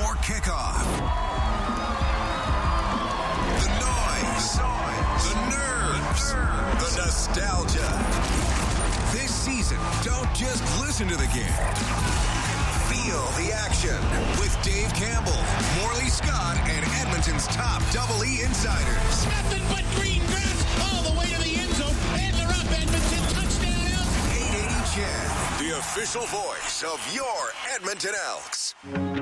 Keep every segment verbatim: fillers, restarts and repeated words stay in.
before kickoff. The noise, the nerves, the nostalgia. This season, don't just listen to the game. Feel the action with Dave Campbell, Morley Scott, and Edmonton's top Double E insiders. Nothing but green grass all the way to the end zone, and they're up. Edmonton touchdown. eight eighty C H E D, the official voice of your Edmonton Elks.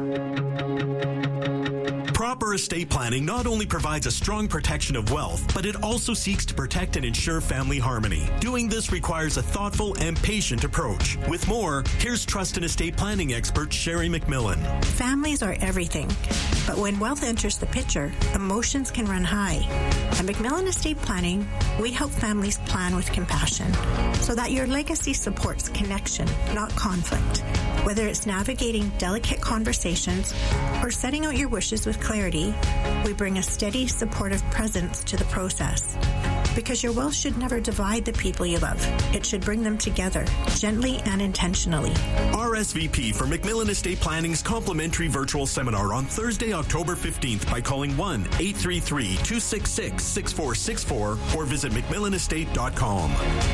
Proper estate planning not only provides a strong protection of wealth, but it also seeks to protect and ensure family harmony. Doing this requires a thoughtful and patient approach. With more, here's trust and estate planning expert Sherry McMillan. Families are everything, but when wealth enters the picture, emotions can run high. At McMillan Estate Planning, we help families plan with compassion so that your legacy supports connection, not conflict. Whether it's navigating delicate conversations or setting out your wishes with clarity, we bring a steady, supportive presence to the process. Because your will should never divide the people you love. It should bring them together, gently and intentionally. R S V P for McMillan Estate Planning's complimentary virtual seminar on Thursday, October fifteenth by calling one eight three three, two six six, six four six four or visit mcmillan estate dot com.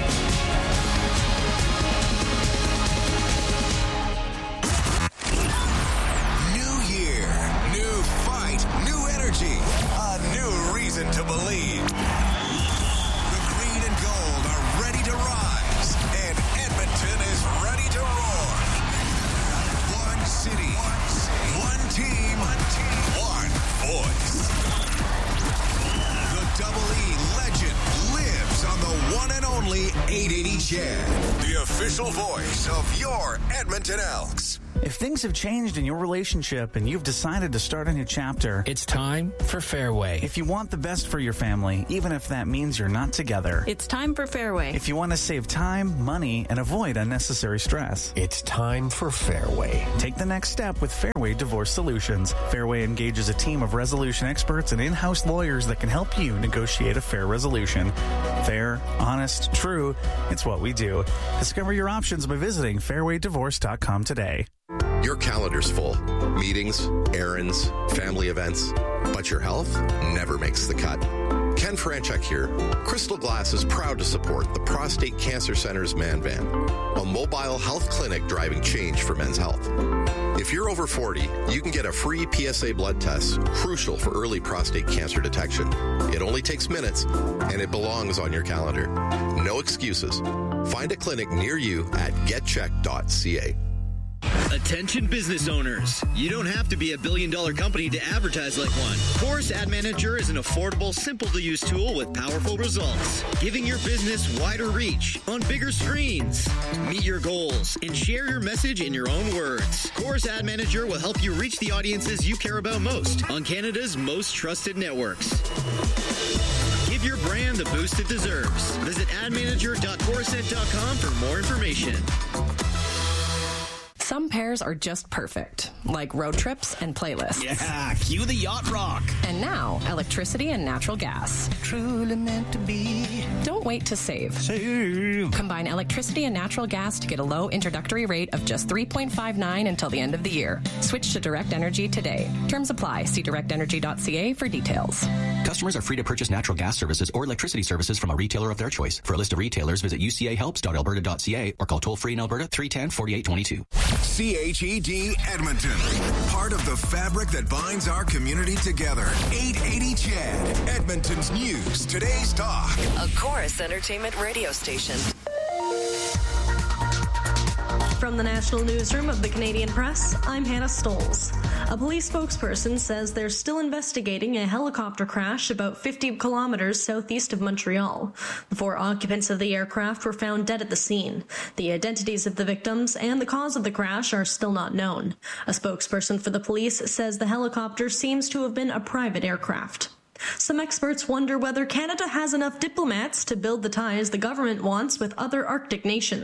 To believe. The green and gold are ready to rise, and Edmonton is ready to roar. One city, one team, one voice. The Double E legend lives on the one and only eight eighty C H E D, the official voice of your Edmonton Elks. If things have changed in your relationship and you've decided to start a new chapter, it's time for Fairway. If you want the best for your family, even if that means you're not together, it's time for Fairway. If you want to save time, money, and avoid unnecessary stress, it's time for Fairway. Take the next step with Fairway Divorce Solutions. Fairway engages a team of resolution experts and in-house lawyers that can help you negotiate a fair resolution. Fair, honest, true, it's what we do. Discover your options by visiting fairway divorce dot com today. Your calendar's full. Meetings, errands, family events. But your health never makes the cut. Ken Franchuk here. Crystal Glass is proud to support the Prostate Cancer Center's Man Van, a mobile health clinic driving change for men's health. If you're over forty, you can get a free P S A blood test, crucial for early prostate cancer detection. It only takes minutes, and it belongs on your calendar. No excuses. Find a clinic near you at get check dot c a. Attention business owners. You don't have to be a billion dollar company to advertise like one. Chorus Ad Manager is an affordable, simple to use tool with powerful results, giving your business wider reach on bigger screens. Meet your goals and share your message in your own words. Chorus Ad Manager will help you reach the audiences you care about most on Canada's most trusted networks. Give your brand the boost it deserves. Visit ad manager dot corusent dot com for more information. Some pairs are just perfect, like road trips and playlists. Yeah, cue the yacht rock. And now, electricity and natural gas. Truly meant to be. Don't wait to save. Save. Combine electricity and natural gas to get a low introductory rate of just three point five nine until the end of the year. Switch to Direct Energy today. Terms apply. See direct energy dot c a for details. Customers are free to purchase natural gas services or electricity services from a retailer of their choice. For a list of retailers, visit u c a helps dot alberta dot c a or call toll-free in Alberta three one zero, four eight two two. C H E D Edmonton, part of the fabric that binds our community together. eight eighty C H E D, Edmonton's news, today's talk. A Chorus Entertainment radio station. From the National Newsroom of the Canadian Press, I'm Hannah Stolz. A police spokesperson says they're still investigating a helicopter crash about fifty kilometers southeast of Montreal. The four occupants of the aircraft were found dead at the scene. The identities of the victims and the cause of the crash are still not known. A spokesperson for the police says the helicopter seems to have been a private aircraft. Some experts wonder whether Canada has enough diplomats to build the ties the government wants with other Arctic nations.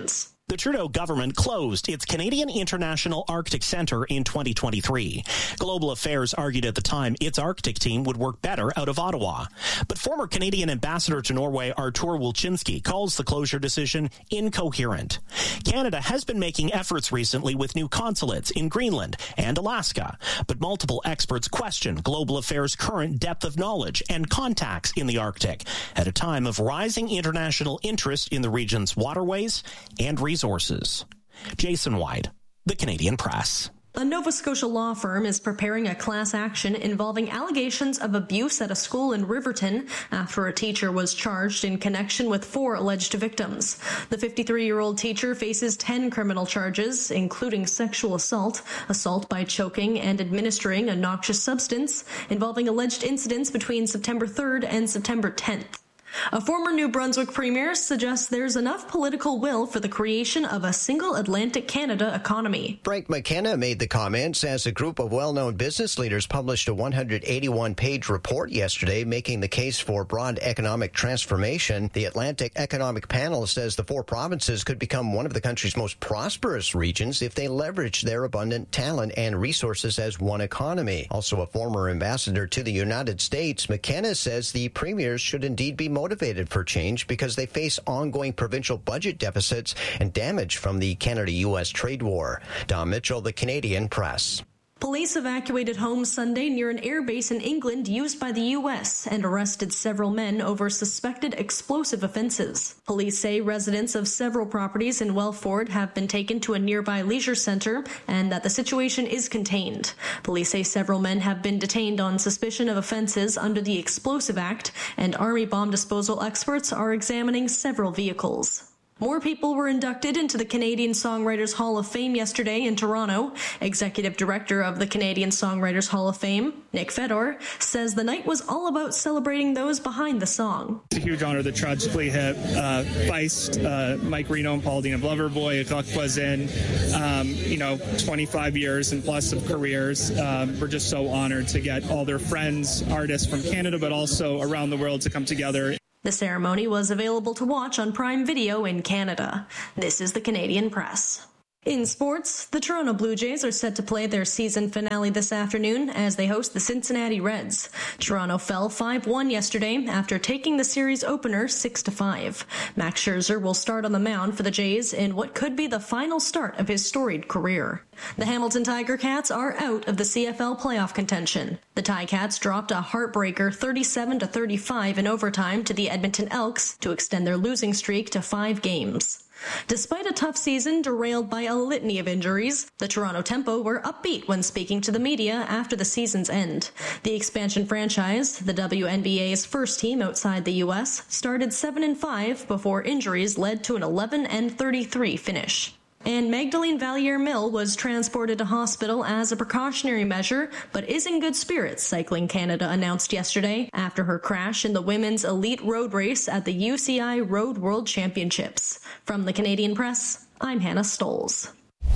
The Trudeau government closed its Canadian International Arctic Centre in twenty twenty-three. Global Affairs argued at the time its Arctic team would work better out of Ottawa. But former Canadian ambassador to Norway Artur Wilczynski calls the closure decision incoherent. Canada has been making efforts recently with new consulates in Greenland and Alaska, but multiple experts question Global Affairs' current depth of knowledge and contacts in the Arctic at a time of rising international interest in the region's waterways and resources. Resources. Jason White, The Canadian Press. A Nova Scotia law firm is preparing a class action involving allegations of abuse at a school in Riverton after a teacher was charged in connection with four alleged victims. The fifty-three-year-old teacher faces ten criminal charges, including sexual assault, assault by choking, and administering a noxious substance, involving alleged incidents between September third and September tenth. A former New Brunswick premier suggests there's enough political will for the creation of a single Atlantic Canada economy. Frank McKenna made the comments as a group of well-known business leaders published a one hundred eighty-one page report yesterday making the case for broad economic transformation. The Atlantic Economic Panel says the four provinces could become one of the country's most prosperous regions if they leverage their abundant talent and resources as one economy. Also a former ambassador to the United States, McKenna says the premiers should indeed be motivated for change because they face ongoing provincial budget deficits and damage from the Canada-U S trade war. Don Mitchell, The Canadian Press. Police evacuated homes Sunday near an airbase in England used by the U S and arrested several men over suspected explosive offenses. Police say residents of several properties in Welford have been taken to a nearby leisure center and that the situation is contained. Police say several men have been detained on suspicion of offenses under the Explosive Act, and Army bomb disposal experts are examining several vehicles. More people were inducted into the Canadian Songwriters Hall of Fame yesterday in Toronto. Executive Director of the Canadian Songwriters Hall of Fame, Nick Fedor, says the night was all about celebrating those behind the song. It's a huge honor that Tragically Hip, uh, Feist, uh, Mike Reno and Paul Dean of Loverboy, Akok Kwazin, um, you know, twenty-five years and plus of careers. Um, we're just so honored to get all their friends, artists from Canada, but also around the world to come together. The ceremony was available to watch on Prime Video in Canada. This is the Canadian Press. In sports, the Toronto Blue Jays are set to play their season finale this afternoon as they host the Cincinnati Reds. Toronto fell five one yesterday after taking the series opener six to five. Max Scherzer will start on the mound for the Jays in what could be the final start of his storied career. The Hamilton Tiger Cats are out of the C F L playoff contention. The Ticats dropped a heartbreaker thirty-seven to thirty-five in overtime to the Edmonton Elks to extend their losing streak to five games. Despite a tough season derailed by a litany of injuries, the Toronto Tempo were upbeat when speaking to the media after the season's end. The expansion franchise, the W N B A's first team outside the U S, started seven and five before injuries led to an eleven and thirty-three finish. And Magdalene Valliere-Mill was transported to hospital as a precautionary measure, but is in good spirits, Cycling Canada announced yesterday after her crash in the women's elite road race at the U C I Road World Championships. From the Canadian Press, I'm Hannah Stolz.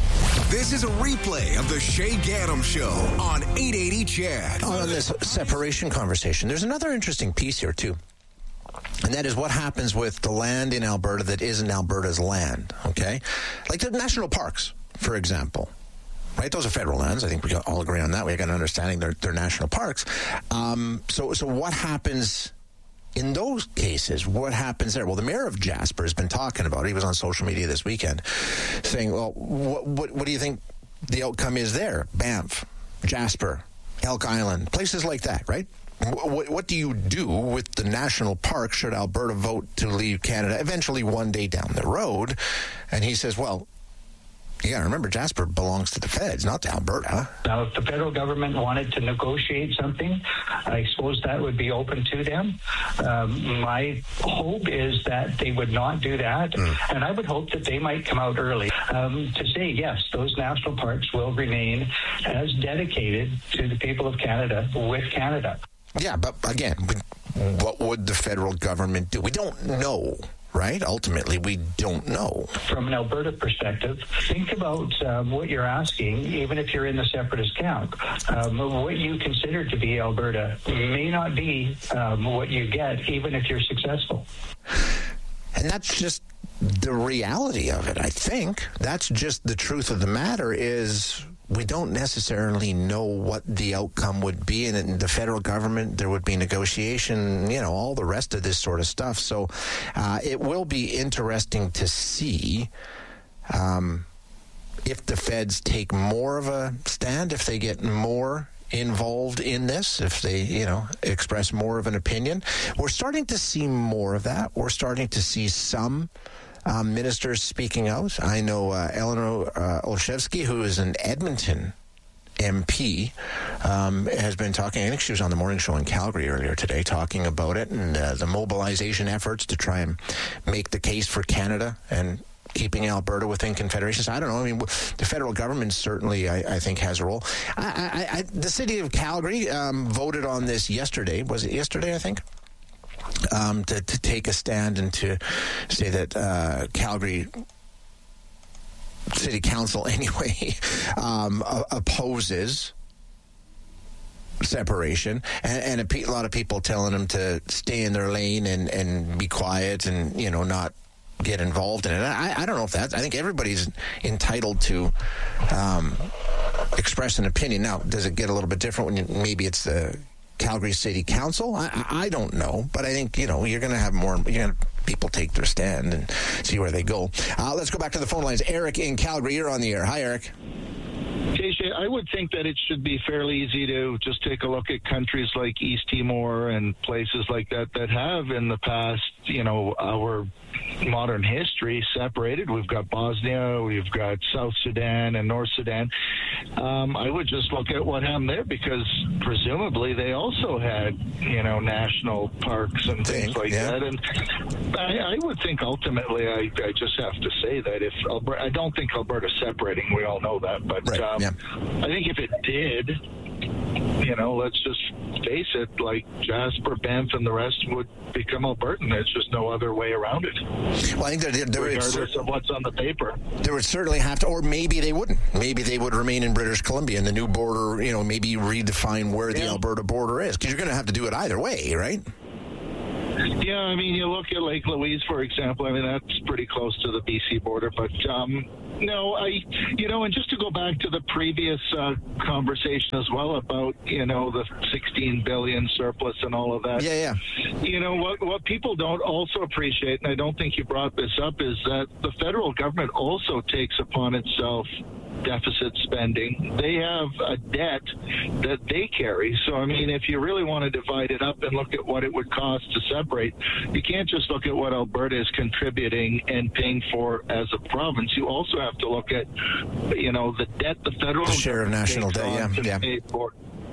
This is a replay of the Shay Gaddam Show on eight eighty C H A D. On this separation conversation, there's another interesting piece here, too. And that is what happens with the land in Alberta that isn't Alberta's land, okay? Like the national parks, for example, right? Those are federal lands. I think we all agree on that. We got an understanding they're, they're national parks. Um, so, so what happens in those cases? What happens there? Well, the mayor of Jasper has been talking about it. He was on social media this weekend saying, well, what, what, what do you think the outcome is there? Banff, Jasper, Elk Island, places like that, right? What, what do you do with the national park should Alberta vote to leave Canada eventually one day down the road? And he says, well, you got to remember, Jasper belongs to the feds, not to Alberta. Now, if the federal government wanted to negotiate something, I suppose that would be open to them. Um, my hope is that they would not do that, mm. and I would hope that they might come out early um, to say, yes, those national parks will remain as dedicated to the people of Canada with Canada. Yeah, but again, what would the federal government do? We don't know, right? Ultimately, we don't know. From an Alberta perspective, think about um, what you're asking, even if you're in the separatist camp. Um, what you consider to be Alberta may not be um, what you get, even if you're successful. And that's just the reality of it, I think, that's just the truth of the matter, is we don't necessarily know what the outcome would be. And in the federal government, there would be negotiation, you know, all the rest of this sort of stuff. So uh, it will be interesting to see um, if the feds take more of a stand, if they get more involved in this, if they, you know, express more of an opinion. We're starting to see more of that. We're starting to see some Um, ministers speaking out. I know uh, Eleanor uh, Olszewski, who is an Edmonton M P, um, has been talking. I think she was on the morning show in Calgary earlier today talking about it and uh, the mobilization efforts to try and make the case for Canada and keeping Alberta within Confederation. So I don't know. I mean, the federal government certainly, I, I think, has a role. I, I, I, the city of Calgary um, voted on this yesterday. Was it yesterday, I think? Um, to, to take a stand and to say that uh, Calgary City Council, anyway, um, uh, opposes separation, and, and a, pe- a lot of people telling them to stay in their lane and, and be quiet and, you know, not get involved in it. I, I don't know if that's, I think everybody's entitled to um, express an opinion. Now, does it get a little bit different when you, maybe it's the Calgary City Council? I, I don't know, but I think, you know, you're going to have more, you're going to people take their stand and see where they go. Uh, let's go back to the phone lines. Eric in Calgary, you're on the air. Hi, Eric. J J, I would think that it should be fairly easy to just take a look at countries like East Timor and places like that that have in the past, you know, our modern history separated. We've got Bosnia, we've got South Sudan and North Sudan. Um, I would just look at what happened there, because presumably they also had, you know, national parks and things like yeah. that. And I, I would think ultimately, I, I just have to say that if Alberta, I don't think Alberta's separating. We all know that, but right. um, yeah. I think if it did, you know, let's just face it, like Jasper, Banff, and the rest would become Albertan. There's just no other way around it. Well, I think there, there regardless would, of what's on the paper. There would certainly have to, or maybe they wouldn't. Maybe they would remain in British Columbia, and the new border, you know, maybe redefine where yeah. the Alberta border is, because you're going to have to do it either way, right? Yeah, I mean, you look at Lake Louise, for example. I mean, that's pretty close to the B C border. But, um, no, I, you know, and just to go back to the previous uh, conversation as well about, you know, the sixteen billion surplus and all of that. Yeah, yeah. You know, what, what people don't also appreciate, and I don't think you brought this up, is that the federal government also takes upon itself deficit spending. They have a debt that they carry. So, I mean, if you really want to divide it up and look at what it would cost to separate, you can't just look at what Alberta is contributing and paying for as a province. You also have to look at, you know, the debt the federal the share of national debt, yeah, yeah. Pay for.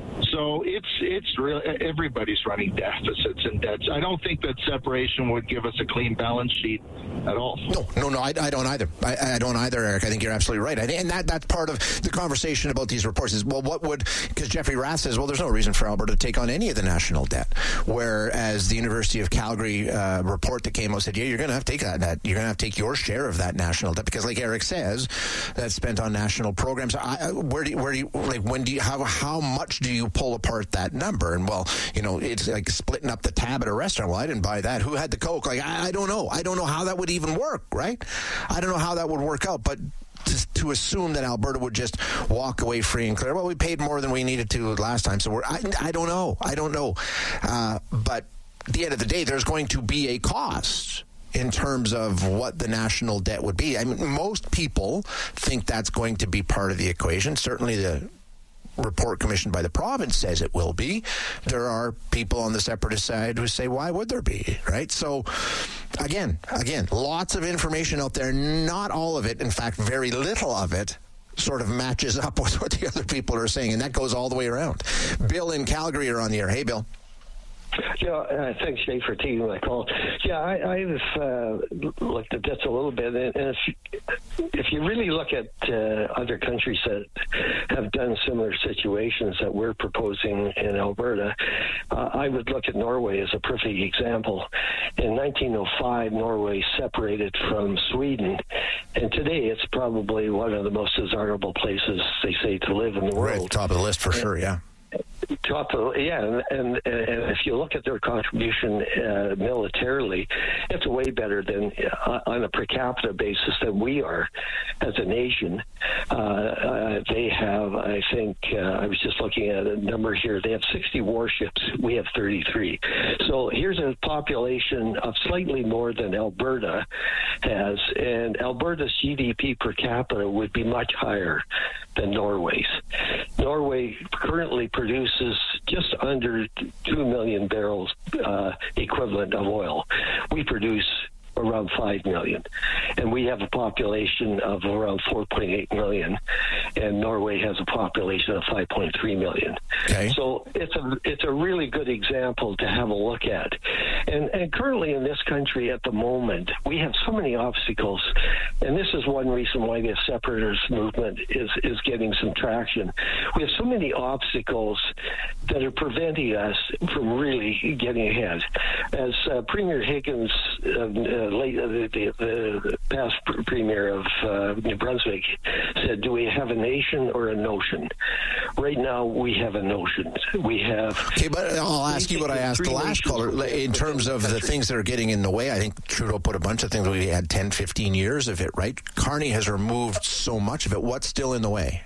So it's it's real. Everybody's running deficits and debts. I don't think that separation would give us a clean balance sheet at all. No, no, no. I, I don't either. I, I don't either, Eric. I think you're absolutely right. I, and that that's part of the conversation about these reports is, well, what would, because Jeffrey Rath says, well, there's no reason for Alberta to take on any of the national debt. Whereas the University of Calgary uh, report that came out said, yeah, you're going to have to take that. that you're going to have to take your share of that national debt, because, like Eric says, that's spent on national programs. I, where do you, where do you, like, when do you, how, how much do you pull apart that number? And, well, you know, it's like splitting up the tab at a restaurant. Well, I didn't buy that. Who had the Coke? Like, I, I don't know. I don't know how that would even work, right? I don't know how that would work out, but to, to assume that Alberta would just walk away free and clear, well, we paid more than we needed to last time, so we're, I, I don't know. I don't know. Uh, but at the end of the day, there's going to be a cost in terms of what the national debt would be. I mean, most people think that's going to be part of the equation. Certainly the report commissioned by the province says it will be. There are people on the separatist side who say, why would there be, right? So, again, again, lots of information out there. Not all of it, in fact, very little of it, sort of matches up with what the other people are saying, and that goes all the way around. Bill in Calgary are on the air. Hey, Bill. Yeah, uh, thanks, Jay, for taking my call. Yeah, I, I've uh, looked at this a little bit, and if if you really look at uh, other countries that have done similar situations that we're proposing in Alberta, uh, I would look at Norway as a perfect example. In nineteen oh five, Norway separated from Sweden, and today it's probably one of the most desirable places, they say, to live in the world. Right, top of the list for and, sure, yeah. Top of, yeah, and, and, and if you look at their contribution uh, militarily, it's way better than uh, on a per capita basis than we are as a nation. Uh, uh, they have, I think, uh, I was just looking at a number here. They have sixty warships. We have thirty-three. So here's a population of slightly more than Alberta has, and Alberta's G D P per capita would be much higher than Norway's. Norway currently produces just under two million barrels uh, equivalent of oil. We produce around five million, and we have a population of around four point eight million, and Norway has a population of five point three million. Okay. So it's a it's a really good example to have a look at. And and currently in this country at the moment, we have so many obstacles, and this is one reason why the separatist movement is is getting some traction. We have so many obstacles that are preventing us from really getting ahead. As uh, Premier Higgins uh, uh, late uh, the, the, the past premier of uh, New Brunswick said, do we have a nation or a notion? Right now we have a notion. We have okay, but I'll ask you what I asked the last caller in terms of the things that are getting in the way. I think Trudeau put a bunch of things. We had ten, fifteen years of it, right? Carney has removed so much of it. What's still in the way?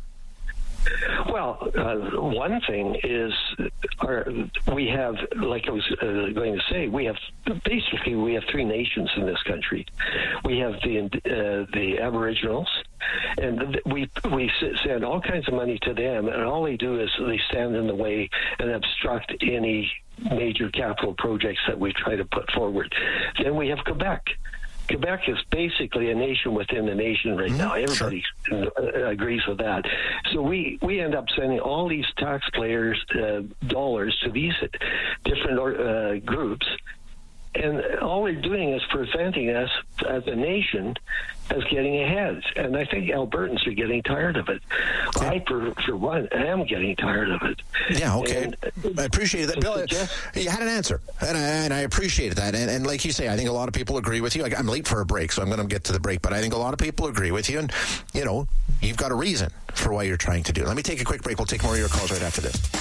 Well, uh, one thing is our, we have, like I was uh, going to say, we have basically we have three nations in this country. We have the uh, the Aboriginals, and we we send all kinds of money to them, and all they do is they stand in the way and obstruct any major capital projects that we try to put forward. Then we have Quebec. Quebec is basically a nation within a nation right now. Everybody sure. agrees with that. So we, we end up sending all these taxpayers' uh, dollars to these different uh, groups, and all they're doing is preventing us as a nation as getting ahead. And I think Albertans are getting tired of it. Yeah. I, for, for one, am getting tired of it. Yeah, okay. And I appreciate that. Bill, you had an answer, and I, and I appreciated that. And, and like you say, I think a lot of people agree with you. I'm late for a break, so I'm going to get to the break, but I think a lot of people agree with you. And, you know, you've got a reason for why you're trying to do it. Let me take a quick break. We'll take more of your calls right after this.